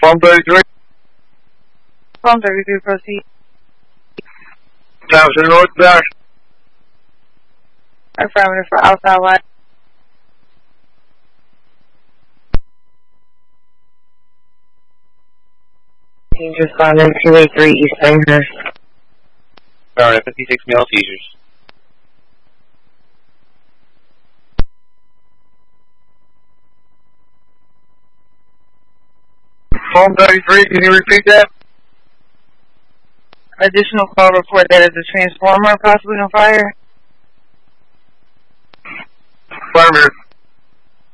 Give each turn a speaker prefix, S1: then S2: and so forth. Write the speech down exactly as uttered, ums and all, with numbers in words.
S1: Phone thirty-three.
S2: Phone thirty-three, proceed.
S1: Thompson northbound.
S2: Affirmative for outside light.
S3: Respondent two eighty-three East Pinehurst.
S4: Affirmative, fifty-six male seizures.
S1: Phone thirty-three, can you repeat that?
S2: Additional call report that is a transformer possibly on fire.
S1: Affirmative.